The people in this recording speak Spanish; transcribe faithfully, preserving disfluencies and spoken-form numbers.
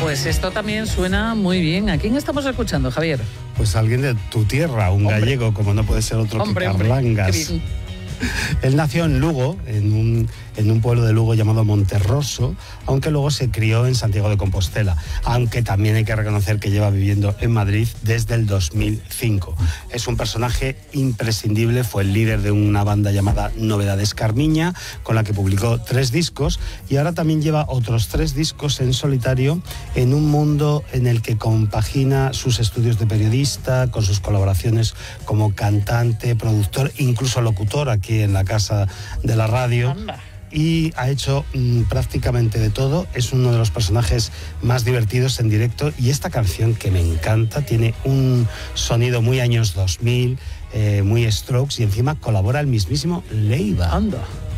Pues esto también suena muy bien. ¿A quién estamos escuchando, Javier? Pues alguien de tu tierra, un hombre. gallego, como no puede ser otro hombre, que Carlangas. Hombre, Él nació en Lugo, en un, en un pueblo de Lugo llamado Monterroso, aunque luego se crió en Santiago de Compostela, aunque también hay que reconocer que lleva viviendo en Madrid desde el dos mil cinco. Es un personaje imprescindible, fue el líder de una banda llamada Novedades Carmiña, con la que publicó tres discos, y ahora también lleva otros tres discos en solitario en un mundo en el que compagina sus estudios de periodista con sus colaboraciones como cantante, productor, incluso locutor aquí en la casa de la radio. Anda. Y ha hecho mmm, prácticamente de todo. Es uno de los personajes más divertidos en directo, y esta canción, que me encanta, tiene un sonido muy años dos mil, eh, muy Strokes, y encima colabora el mismísimo Leiva. Anda.